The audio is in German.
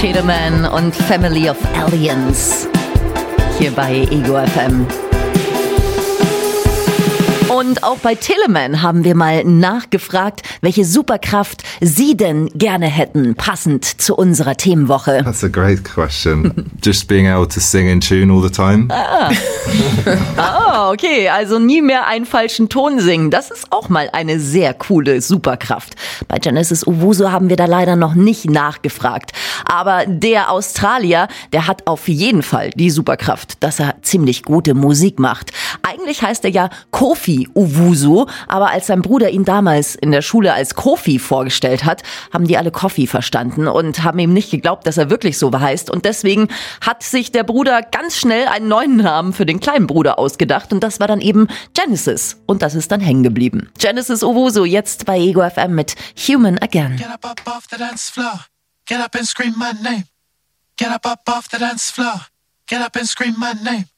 Telemann und Family of Aliens hier bei Ego FM. Und auch bei Telemann haben wir mal nachgefragt, welche Superkraft Sie denn gerne hätten, passend zu unserer Themenwoche. That's a great question. Just being able to sing in tune all the time. Okay, also nie mehr einen falschen Ton singen. Das ist auch mal eine sehr coole Superkraft. Bei Genesis Owusu haben wir da leider noch nicht nachgefragt. Aber der Australier, der hat auf jeden Fall die Superkraft, dass er ziemlich gute Musik macht. Eigentlich heißt er ja Kofi Owusu, aber als sein Bruder ihn damals in der Schule als Kofi vorgestellt hat, haben die alle Kofi verstanden und haben ihm nicht geglaubt, dass er wirklich so heißt. Und deswegen hat sich der Bruder ganz schnell einen neuen Namen für den kleinen Bruder ausgedacht und das war dann eben Genesis. Und das ist dann hängen geblieben. Genesis Owusu jetzt bei Ego FM mit Human Again. Get up off the dance floor. Get up and scream my name. Get up off the dance floor. Get up and scream my name.